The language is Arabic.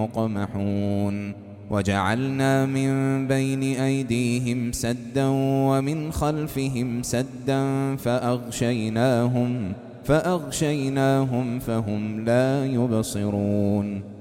يقمحون وجعلنا من بين أيديهم سدا ومن خلفهم سدا فأغشيناهم فهم لا يبصرون